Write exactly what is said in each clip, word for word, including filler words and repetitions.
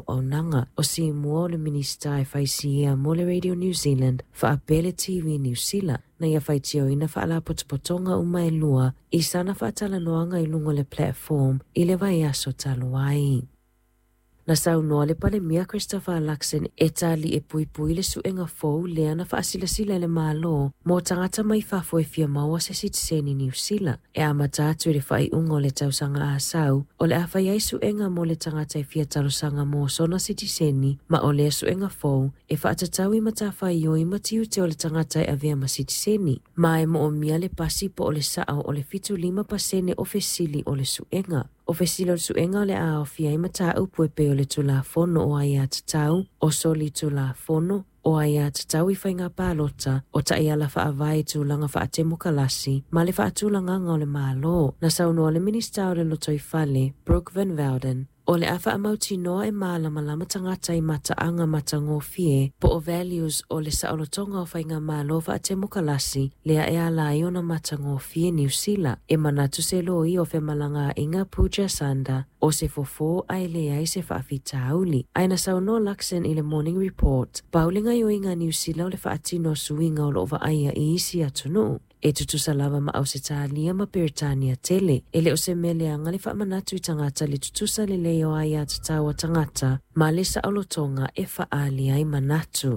au au nanga o si mua le minista e whaisia mo le Radio New Zealand wha apele T V New Zealand na ia whaitio ina wha ala potopotonga umai lua i sana wha atala noanga i lungo le platform i le vai aso taluai. Na sau noa le pale mia Christopher Luxon e tali e pui pui le suenga fou lea na whaasila sila le malo mo tangata mai whafo e fia maua se sitiseni New Zealand e amatatu e le whai ungo le tausanga a sau o le awhai ai suenga mo le tangata e fia talosanga mo sona sitiseni ma o le suenga fou e whaatatau i matawhai o i matiu te o le tangata e avea ma sitiseni ma e mo o mia le pasi po o le sao o le fitu lima pasene o fesili o le suenga. O fesilo suenga le a o fia i mata upu e pe o le tula fono o ai atatau, o soli tula fono, o ai atatau i whainga pālota, o ta i ala wha avai tūlanga wha atemo kalasi, ma le wha atūlanga ngā o le mālo, na sauno o le minista o le loto i whale, Brooke Van Velden, o le awha amauti noa e mālama lama tangata i mata anga mata ngō fie, po o values o le saolotonga o whainga mālo wha atemo kalasi, lea e ala i ona mata ngō fie New Zealand, e manatu se lo i o whemalanga inga Pooja Sanda, o se fofo ai le ai se whaafita auli. Aina sauno Luxon i le Morning Report, paulinga i o inga New Zealand o le whaatino suinga o lo ova aia i isi atunu. E tutusa lava ma au se tālia ma Peritania tele. E le o se meleanga le whaamanatu i tangata le tutusa le leo ai atatawa tangata, ma le sa olotonga e whaali ai manatu.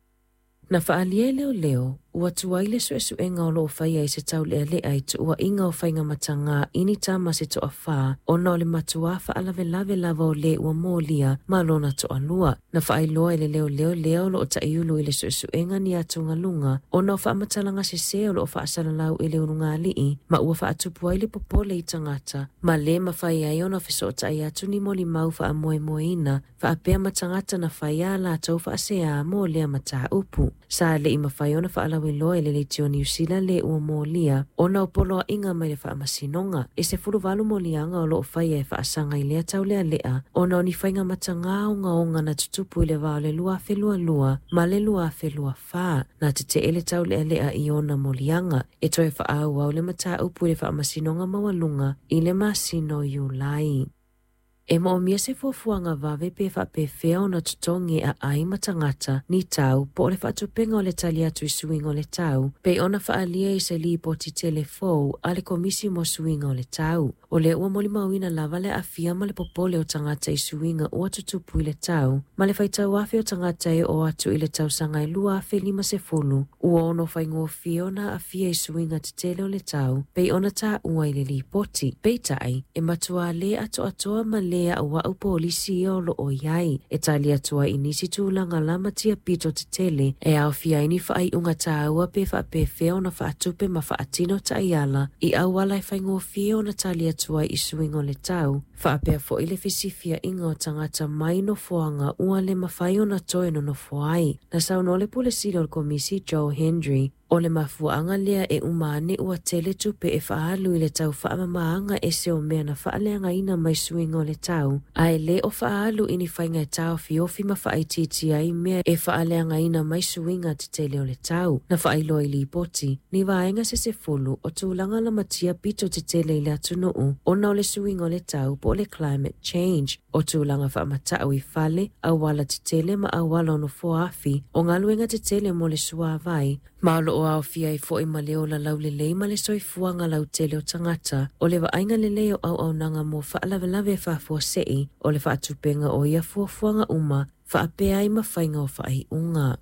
Na whaalia leo leo, ua tuai le sue suenga o loo whaia i se tau lea lea i tu ua inga o whainga matanga ini tama se toa wha, o na o le matua wha alave lave lava o le ua mōlia ma lona toa lua. Na whaailoa i le leo leo leo lo o ta iulu i le sue suenga ni atunga lunga, o na o wha amatalanga se se o lo o wha asalalau i le ununga alii, ma ua wha atupua i le popole i tangata, ma le ma whaia i ona fiso o ta i atu ni moli mau wha amoe moeina, wha apea matangata na whaia la tau wha asea mo lea mata upu. Sa le ima whaiona wha alawe loa le le tio New Zealand le ua mōlia, o na upoloa inga mai le wha masinonga, e se furu walu mōlianga o loo whaia e wha asanga i lea tau lea lea, o na o ni whainga matanga o ngā onga na tutupu i le wao le lua fe lua lua, ma le lua fe lua wha, na te te ele tau lea lea i ona mōlianga, e toi wha au au le mata upu i le wha masinonga mawalunga i le masino yu lai. E mo mia se fofuanga vave pe fa pe fea o na tutongi a ai matangata ni tau po le whatupenga o le tali atu i suinga o le tau, pe ona whaalia i se li po ti telefou a le komisi mo suinga o le tau. O le ua moli mauina lava le afia ma le popole o tangata i suinga o atutupu i le tau, ma le whaitau afe o tangata e o atu i le tau sanga i lua afe lima se fulu, ua ono whaingo fio na afia i suinga te tele o le tau, pe ona ta ua i le li poti. Peitai, e matua le ato atoa ma le lea ua au polisi o lo o iai, e tali atua i nisi tūlanga lama tia pito te tele, e au fia ini whaai unga tā ua pe wha pe feo na wha atupe ma wha atino ta iala, i au walai whaingo fio na tali atua i suingo le tau, wha apea fo ile fisifia inga o tangata mai no foanga ua le mawhai o na toe no no foai. Na sau no le polisi o komisi Joe Hendry, o le mafuanga lea e umane ua tele tupe e whaalu i le tau whaamamaanga e se o mea na whaaleanga ina mai suinga o le tau, a e le o whaalu ini whainga e tau fiofi ma whaaititi ai mea e whaaleanga ina mai suinga te tele o le tau, na whaailo i li poti, ni waenga se se fulu o tūlanga la matia pito te tele i le atunuu, o na o le suinga o le tau po le climate change, o tūlanga whaamatau i whale, au wala te tele ma au wala ono foafi, o ngaluenga te tele mo le sua vai, Maolo o au fia i fo i maleo la lau lelei ma le soi fuanga lau tele o tangata, o le wainga leleo au au nanga mo whaalave lave whaafua sei, o le whaatupenga o ia fuafuanga uma, whaapea i mawhainga o whaai unga.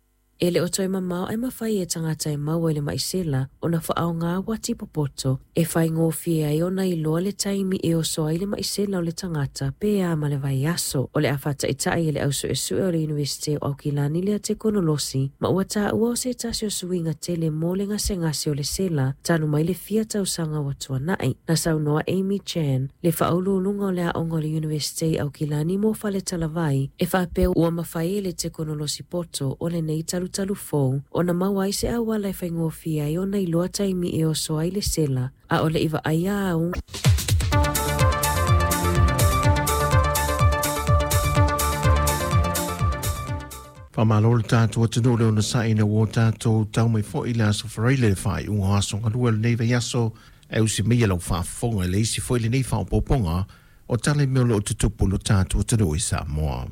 E le otoi mamao ai mawhai e tangata e maua i le maisela, o na whaao ngā wati popoto, e whai ngō fia i ona i loa le taimi e o soa i le maisela o le tangata, pe a ma le vai aso, o le awhata i tai e le ausu e sue o le Universite o Aukilani le a te konolosi, ma ua tā ua o se tasi o suinga tele mō le ngase ngase o le sela, tanu mai le fia tau sanga wa tua nai, na sau noa Amy Chan, le whaulu lunga o le a onga le Universite Aukilani mō whale talavai, e whapea ua mawhai e le te konolosi poto o le nei talu talu fou, o na mawai se a wala i whaingofia i o na iloa taimi e o soa i le sela, a o le iwa aia au. Whamalore tātou atino leo na sa ina wō tātou tau mai fo i le aso whareile le whai unga aso ngalua le neiva yaso e usi mea lau whaafonga le isi fo i le nei whao poponga o tale meo lo tutupu lo tātou atino i Samoa.